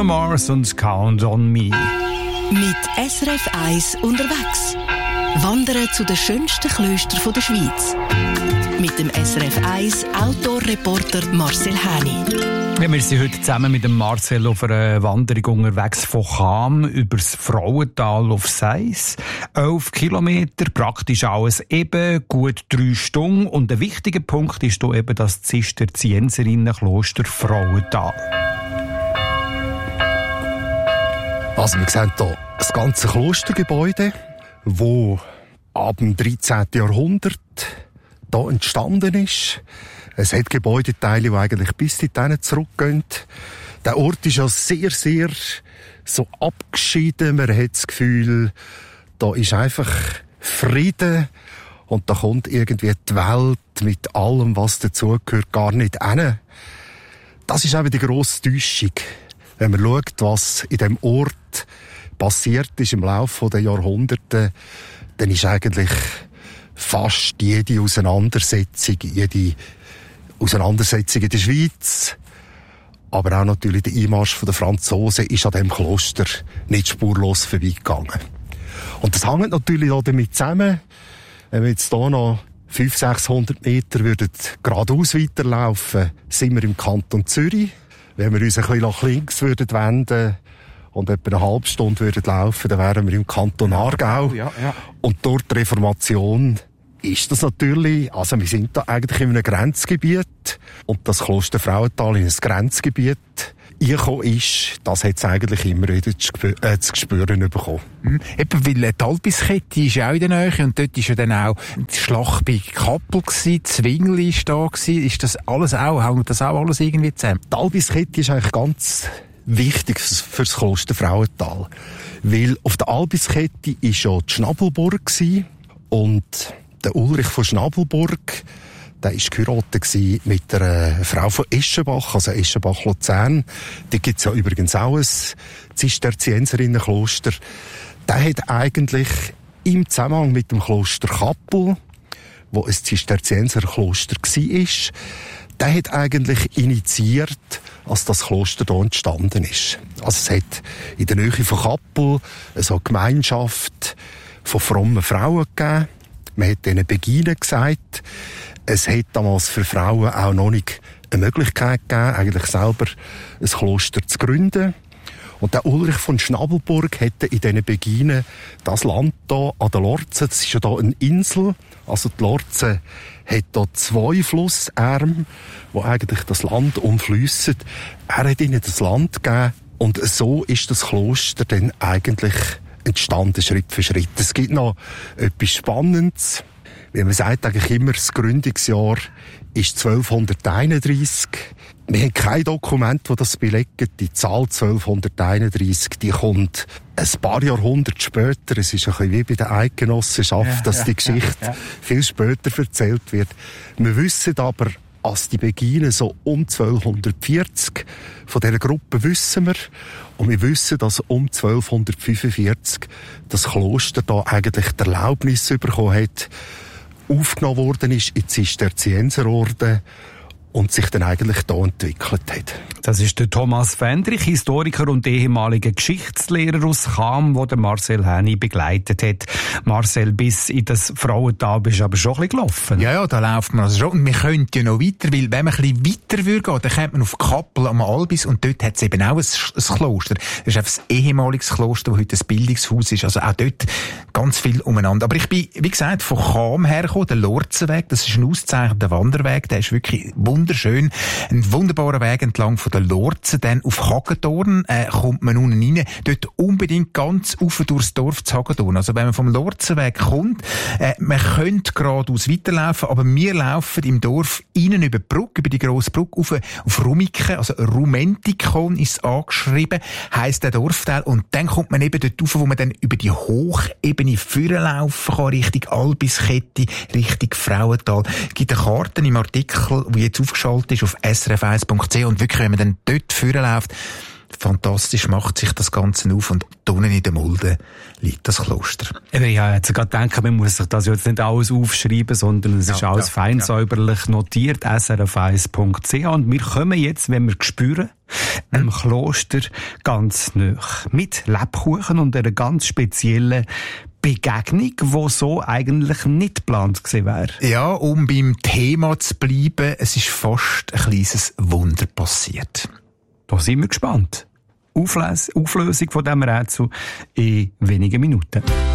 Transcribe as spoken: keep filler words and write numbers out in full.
Mars und Count on Me. Mit S R F eins unterwegs. Wandern zu den schönsten Klöstern der Schweiz. Mit dem S R F eins Outdoor-Reporter Marcel Häni. Ja, wir sind heute zusammen mit dem Marcel auf einer Wanderung unterwegs von Cham über das Frauental auf Seis. Elf Kilometer, praktisch alles eben, gut drei Stunden. Und ein wichtiger Punkt ist hier eben das Zisterzienserinnenkloster Frauental. Also wir sehen hier das ganze Klostergebäude, das ab dem dreizehnten Jahrhundert hier entstanden ist. Es hat Gebäudeteile, die eigentlich bis dorthin zurückgehen. Der Ort ist ja sehr, sehr so abgeschieden. Man hat das Gefühl, da ist einfach Frieden und da kommt irgendwie die Welt mit allem, was dazugehört, gar nicht hin. Das ist eben die grosse Täuschung. Wenn man schaut, was in diesem Ort passiert ist im Laufe der Jahrhunderte, dann ist eigentlich fast jede Auseinandersetzung, jede Auseinandersetzung in der Schweiz, aber auch natürlich der Einmarsch der Franzosen ist an diesem Kloster nicht spurlos vorbeigegangen. Und das hängt natürlich auch damit zusammen, wenn wir jetzt hier noch fünfhundert, sechshundert Meter würden geradeaus weiterlaufen, sind wir im Kanton Zürich. Wenn wir uns ein bisschen nach links würden wenden und etwa eine halbe Stunde würden laufen, dann wären wir im Kanton Aargau. Ja, ja. Und dort die Reformation ist das natürlich, also wir sind da eigentlich in einem Grenzgebiet und das Kloster Frauental in ein Grenzgebiet eingekommen ist, das hat es eigentlich immer wieder zu, spü- äh, zu spüren bekommen. Mhm. Eben, weil die Alpiskette ist ja auch in der Nähe und dort war ja dann auch die Schlacht bei Kappel gewesen, Zwingli war da gewesen. Ist das alles auch, hängt das auch alles irgendwie zusammen? Die Alpiskette ist eigentlich ganz wichtig für das Kloster Frauental, weil auf der Alpiskette war ja die Schnabelburg gewesen und der Ulrich von Schnabelburg, der war geheiratet mit einer Frau von Eschenbach, also Eschenbach-Luzern. Da gibt es ja übrigens auch ein Zisterzienserinnenkloster. Der hat eigentlich im Zusammenhang mit dem Kloster Kappel, wo ein Zisterzienserkloster war, der hat eigentlich initiiert, als das Kloster hier entstanden ist. Also es hat in der Nähe von Kappel so eine Gemeinschaft von frommen Frauen gegeben. Man hat denen Begine gesagt. Es hat damals für Frauen auch noch nicht eine Möglichkeit gegeben, eigentlich selber ein Kloster zu gründen. Und der Ulrich von Schnabelburg hätte in diesen Beginen das Land hier an der Lorze, das ist ja hier eine Insel, also die Lorze hat hier zwei Flussarme, die eigentlich das Land umfliessen. Er hat ihnen das Land gegeben und so ist das Kloster dann eigentlich entstanden, Schritt für Schritt. Es gibt noch etwas Spannendes. Wie man sagt eigentlich immer, das Gründungsjahr ist zwölfhunderteinunddreissig. Wir haben kein Dokument, das das belegt. Die Zahl zwölfhunderteinunddreissig, die kommt ein paar Jahrhunderte später. Es ist ein bisschen wie bei der Eidgenossenschaft, ja, dass ja, die Geschichte ja, ja. viel später erzählt wird. Wir wissen aber, als die Begine so um zwölfhundertvierzig, von dieser Gruppe wissen wir. Und wir wissen, dass um zwölfhundertfünfundvierzig das Kloster da eigentlich die Erlaubnis bekommen hat, aufgenommen worden ist in die Zisterzienserorden und sich dann eigentlich da entwickelt hat. Das ist der Thomas Fendrich, Historiker und ehemaliger Geschichtslehrer aus Cham, der Marcel Häni begleitet hat. Marcel, bis in das Frauental bist du aber schon ein bisschen gelaufen. Ja, ja, da läuft man also schon. Und wir könnten ja noch weiter, weil wenn man ein bisschen weiter würde gehen, dann kommt man auf Kappel am Albis und dort hat es eben auch ein, ein Kloster. Das ist einfach ein ehemaliges Kloster, das heute ein Bildungshaus ist. Also auch dort ganz viel umeinander. Aber ich bin, wie gesagt, von Cham hergekommen, der Lorzenweg. Das ist ein ausgezeichneter Wanderweg. Der ist wirklich wunderschön. Ein wunderbarer Weg entlang von der Lorze. Dann auf Hagedorn äh, kommt man unten rein. Dort unbedingt ganz rauf durchs Dorf zu Hagedorn. Also wenn man vom Lorzenweg kommt, äh, man könnte geradeaus weiterlaufen, aber wir laufen im Dorf innen über die Brücke, über die grosse Brücke, auf, auf Rumiken, also Rumentikon ist angeschrieben, heisst der Dorfteil. Und dann kommt man eben dort rauf, wo man dann über die Hochebene vorlaufen kann, Richtung Albiskette, Richtung Frauental. Es gibt eine Karte im Artikel, die jetzt aufgeschaltet ist auf s r f eins punkt c h und wirklich, wenn man dann dort vorläuft, fantastisch macht sich das Ganze auf und unten in der Mulde liegt das Kloster. Ich habe jetzt gerade gedacht, man muss sich das jetzt nicht alles aufschreiben, sondern es ja, ist alles ja, fein ja. säuberlich notiert, s r f eins punkt c h, und wir kommen jetzt, wenn wir spüren, mhm. im Kloster ganz nahe. Mit Lebkuchen und einer ganz speziellen Begegnung, die so eigentlich nicht geplant gewesen wäre. Ja, um beim Thema zu bleiben, es ist fast ein kleines Wunder passiert. Da sind wir gespannt. Auflösung von diesem Rätsel in wenigen Minuten.